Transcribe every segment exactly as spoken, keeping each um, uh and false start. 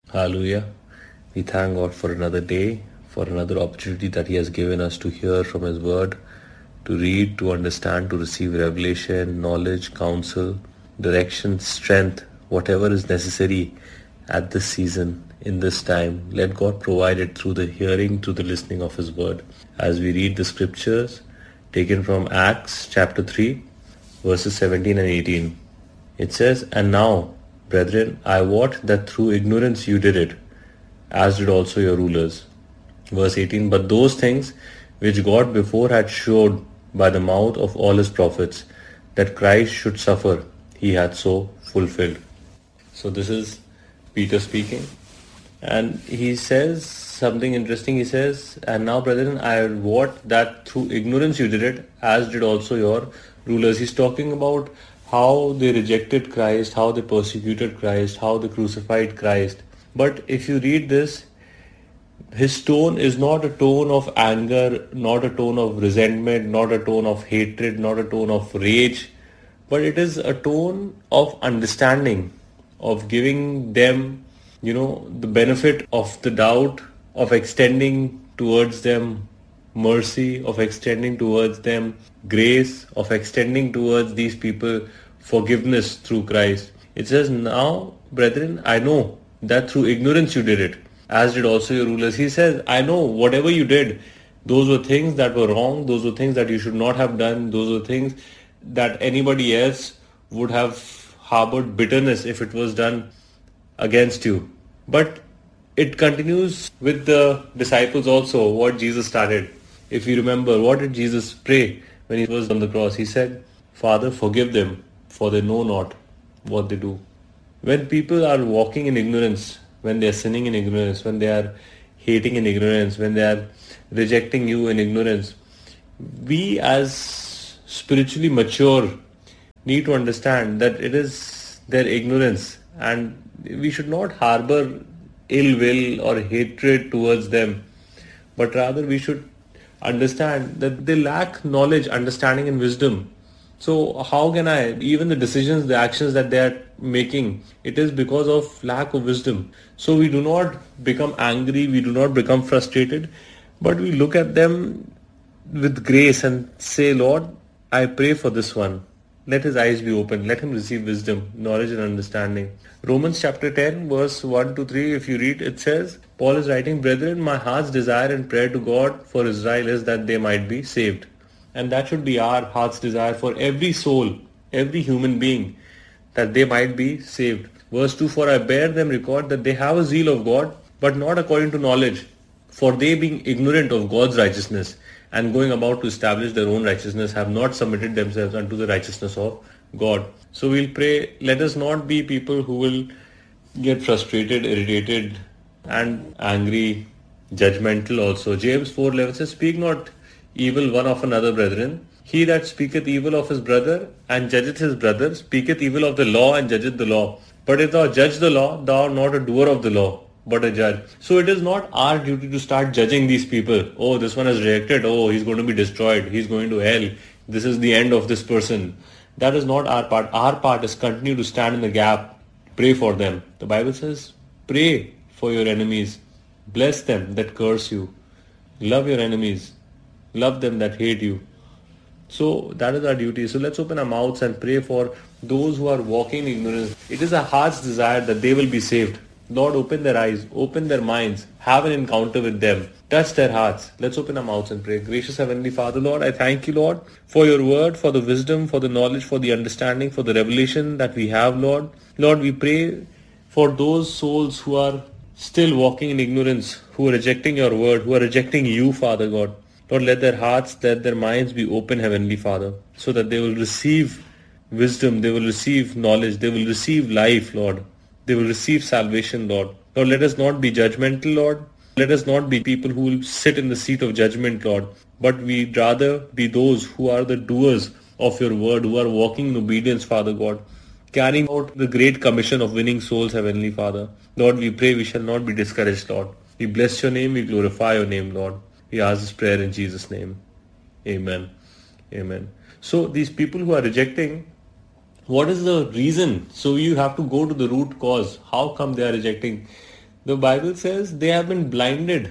Hallelujah. We thank God for another day, for another opportunity that He has given us to hear from His Word, to read, to understand, to receive revelation, knowledge, counsel, direction, strength, whatever is necessary at this season, in this time. Let God provide it through the hearing, through the listening of His Word. As we read the scriptures taken from Acts chapter three, verses seventeen and eighteen. It says, "And now, brethren, I wot that through ignorance you did it, as did also your rulers." Verse eighteen, "But those things which God before had showed by the mouth of all his prophets, that Christ should suffer, he had so fulfilled." So this is Peter speaking. And he says something interesting. He says, "And now, brethren, I wot that through ignorance you did it, as did also your rulers." He's talking about how they rejected Christ, how they persecuted Christ, how they crucified Christ. But if you read this, his tone is not a tone of anger, not a tone of resentment, not a tone of hatred, not a tone of rage, but it is a tone of understanding, of giving them, you know, the benefit of the doubt, of extending towards them mercy, of extending towards them grace, of extending towards these people forgiveness through Christ. It says, "Now, brethren, I know that through ignorance you did it, as did also your rulers." He says, "I know whatever you did, those were things that were wrong, those were things that you should not have done, those were things that anybody else would have harbored bitterness if it was done against you." But it continues with the disciples also, what Jesus started. If you remember, what did Jesus pray when he was on the cross? He said, "Father, forgive them, for they know not what they do." When people are walking in ignorance, when they are sinning in ignorance, when they are hating in ignorance, when they are rejecting you in ignorance, we as spiritually mature need to understand that it is their ignorance, and we should not harbor ill will or hatred towards them, but rather we should understand that they lack knowledge, understanding and wisdom. So how can I, even the decisions, the actions that they are making, it is because of lack of wisdom. So we do not become angry, we do not become frustrated, but we look at them with grace and say, "Lord, I pray for this one. Let his eyes be open. Let him receive wisdom, knowledge and understanding." Romans chapter ten, verse one to three, if you read, it says, Paul is writing, "Brethren, my heart's desire and prayer to God for Israel is that they might be saved." And that should be our heart's desire for every soul, every human being, that they might be saved. Verse two, "For I bear them record that they have a zeal of God, but not according to knowledge. For they, being ignorant of God's righteousness, and going about to establish their own righteousness, have not submitted themselves unto the righteousness of God." So we'll pray, let us not be people who will get frustrated, irritated, and angry, judgmental also. James four eleven says, "Speak not evil one of another, brethren. He that speaketh evil of his brother and judgeth his brother speaketh evil of the law and judgeth the law. But if thou judge the law, thou art not a doer of the law, but a judge." So it is not our duty to start judging these people. "Oh, this one has rejected. Oh, he's going to be destroyed. He's going to hell. This is the end of this person." That is not our part. Our part is continue to stand in the gap. Pray for them. The Bible says, pray for your enemies. Bless them that curse you. Love your enemies. Love them that hate you. So that is our duty. So let's open our mouths and pray for those who are walking in ignorance. It is our heart's desire that they will be saved. Lord, open their eyes, open their minds, have an encounter with them, touch their hearts. Let's open our mouths and pray. Gracious Heavenly Father, Lord, I thank you, Lord, for your word, for the wisdom, for the knowledge, for the understanding, for the revelation that we have, Lord. Lord, we pray for those souls who are still walking in ignorance, who are rejecting your word, who are rejecting you, Father God. Lord, let their hearts, let their minds be open, Heavenly Father, so that they will receive wisdom, they will receive knowledge, they will receive life, Lord. They will receive salvation, Lord. Lord, let us not be judgmental, Lord. Let us not be people who will sit in the seat of judgment, Lord. But we rather be those who are the doers of your word, who are walking in obedience, Father God, carrying out the great commission of winning souls, Heavenly Father. Lord, we pray we shall not be discouraged, Lord. We bless your name, we glorify your name, Lord. We ask this prayer in Jesus' name. Amen. Amen. So these people who are rejecting, what is the reason? So you have to go to the root cause. How come they are rejecting? The Bible says they have been blinded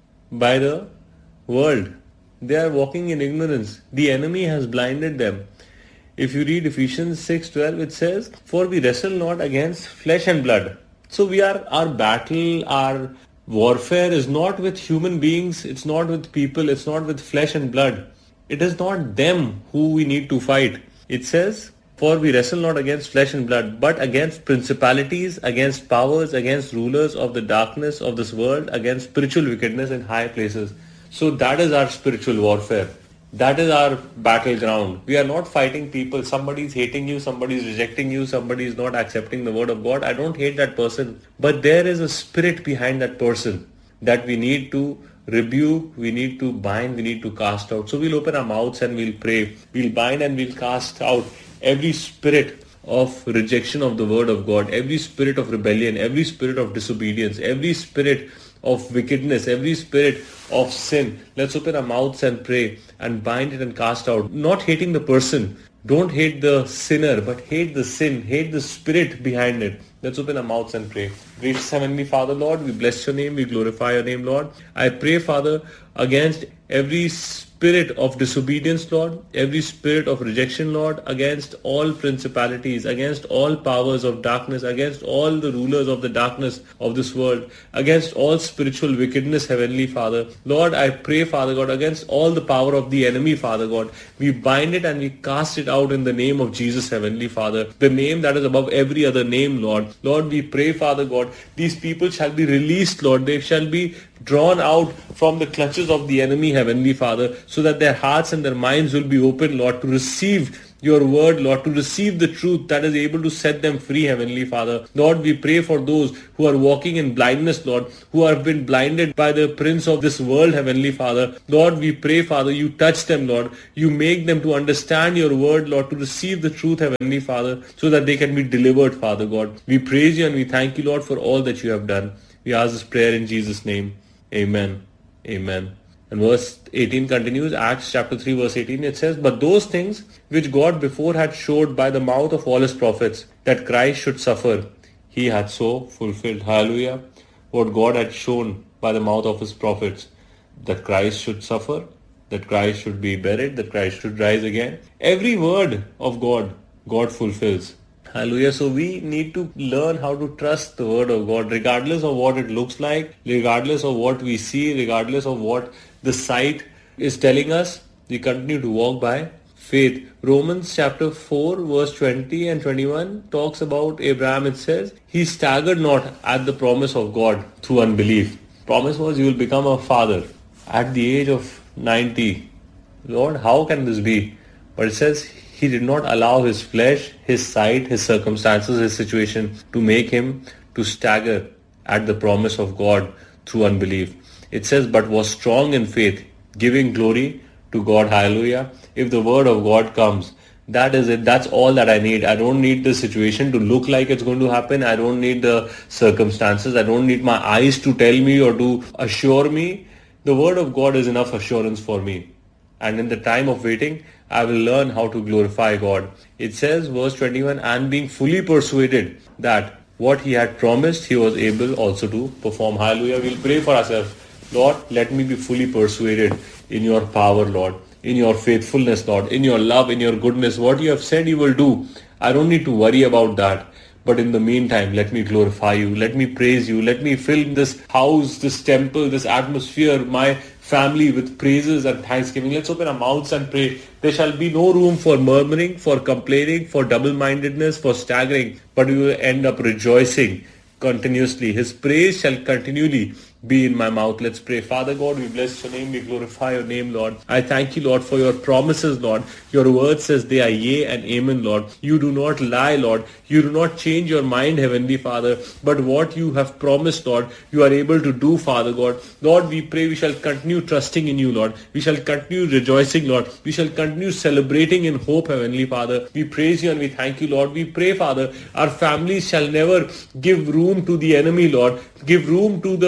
by the world. They are walking in ignorance. The enemy has blinded them. If you read Ephesians six twelve, it says, "For we wrestle not against flesh and blood." So we are, our battle, our warfare is not with human beings, it's not with people, it's not with flesh and blood. It is not them who we need to fight. It says, "For we wrestle not against flesh and blood, but against principalities, against powers, against rulers of the darkness of this world, against spiritual wickedness in high places." So that is our spiritual warfare. That is our battleground. We are not fighting people. Somebody is hating you, somebody is rejecting you, somebody is not accepting the word of God. I don't hate that person. But there is a spirit behind that person that we need to rebuke, we need to bind, we need to cast out. So we'll open our mouths and we'll pray. We'll bind and we'll cast out every spirit of rejection of the word of God, every spirit of rebellion, every spirit of disobedience, every spirit of wickedness, every spirit of sin. Let's open our mouths and pray and bind it and cast out. Not hating the person. Don't hate the sinner, but hate the sin, hate the spirit behind it. Let's open our mouths and pray. Gracious Heavenly Father, Lord, we bless your name, we glorify your name, Lord. I pray, Father, against every spirit of disobedience, Lord, every spirit of rejection, Lord, against all principalities, against all powers of darkness, against all the rulers of the darkness of this world, against all spiritual wickedness, Heavenly Father. Lord, I pray, Father God, against all the power of the enemy, Father God. We bind it and we cast it out in the name of Jesus, Heavenly Father, the name that is above every other name, Lord. Lord, we pray, Father God, these people shall be released, Lord. They shall be drawn out from the clutches of the enemy, Heavenly Father, so that their hearts and their minds will be open, Lord, to receive your word, Lord, to receive the truth that is able to set them free, Heavenly Father. Lord, we pray for those who are walking in blindness, Lord, who have been blinded by the prince of this world, Heavenly Father. Lord, we pray, Father, you touch them, Lord. You make them to understand your word, Lord, to receive the truth, Heavenly Father, so that they can be delivered, Father God. We praise you and we thank you, Lord, for all that you have done. We ask this prayer in Jesus' name. Amen. Amen. And verse eighteen continues, Acts chapter three verse eighteen, it says, "But those things which God before had showed by the mouth of all his prophets, that Christ should suffer, he had so fulfilled." Hallelujah. What God had shown by the mouth of his prophets, that Christ should suffer, that Christ should be buried, that Christ should rise again. Every word of God, God fulfills. Hallelujah. So we need to learn how to trust the word of God, regardless of what it looks like, regardless of what we see, regardless of what the sight is telling us. We continue to walk by faith. Romans chapter four verse twenty and twenty-one talks about Abraham. It says, "He staggered not at the promise of God through unbelief." Promise was you will become a father at the age of ninety. Lord, how can this be? But it says he did not allow his flesh, his sight, his circumstances, his situation to make him to stagger at the promise of God through unbelief. It says, "But was strong in faith, giving glory to God." Hallelujah. If the word of God comes, that is it. That's all that I need. I don't need the situation to look like it's going to happen. I don't need the circumstances. I don't need my eyes to tell me or to assure me. The word of God is enough assurance for me. And in the time of waiting, I will learn how to glorify God. It says, verse twenty-one, "And being fully persuaded that what he had promised, he was able also to perform." Hallelujah. We'll pray for ourselves. Lord, let me be fully persuaded in your power, Lord, in your faithfulness, Lord, in your love, in your goodness. What you have said you will do, I don't need to worry about that. But in the meantime, let me glorify you. Let me praise you. Let me fill this house, this temple, this atmosphere, my family with praises and thanksgiving. Let's open our mouths and pray. There shall be no room for murmuring, for complaining, for double-mindedness, for staggering, but we will end up rejoicing continuously. His praise shall continually be in my mouth. Let's pray. Father God, we bless your name. We glorify your name, Lord. I thank you, Lord, for your promises, Lord. Your word says they are yea and amen, Lord. You do not lie, Lord. You do not change your mind, Heavenly Father. But what you have promised, Lord, you are able to do, Father God. Lord, we pray we shall continue trusting in you, Lord. We shall continue rejoicing, Lord. We shall continue celebrating in hope, Heavenly Father. We praise you and we thank you, Lord. We pray, Father, our families shall never give room to the enemy, Lord. Give room to the enemy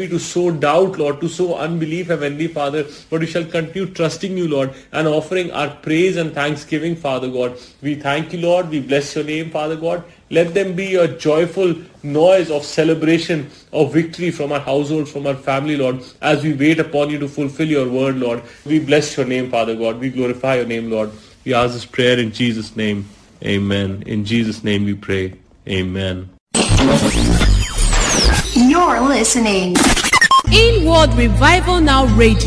enemy to sow doubt, Lord, to sow unbelief, Heavenly Father. But we shall continue trusting you, Lord, and offering our praise and thanksgiving, Father God. We thank you, Lord. We bless your name, Father God. Let them be a joyful noise of celebration, of victory from our households, from our family, Lord, as we wait upon you to fulfill your word, Lord. We bless your name, Father God. We glorify your name, Lord. We ask this prayer in Jesus' name. Amen. In Jesus' name we pray. Amen. You're listening. Inward Revival Now Radio.